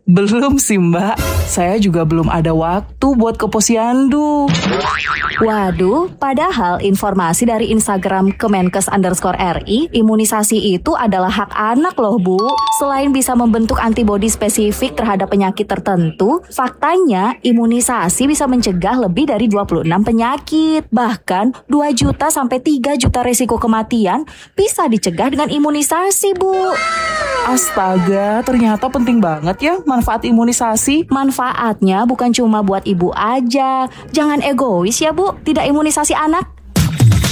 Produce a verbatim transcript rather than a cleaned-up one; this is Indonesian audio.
Belum sih Mbak, saya juga belum ada waktu buat ke posyandu. Waduh, padahal informasi dari Instagram Kemenkes underscore R I, imunisasi itu adalah hak anak loh Bu. Selain bisa membentuk antibodi spesifik terhadap penyakit tertentu, faktanya imunisasi bisa mencegah lebih dari dua puluh enam penyakit. Bahkan dua juta sampai tiga juta resiko kematian bisa dicegah dengan imunisasi Bu. Astaga, ternyata penting banget ya manfaat imunisasi. Manfaatnya bukan cuma buat ibu aja. Jangan egois ya Bu, tidak imunisasi anak.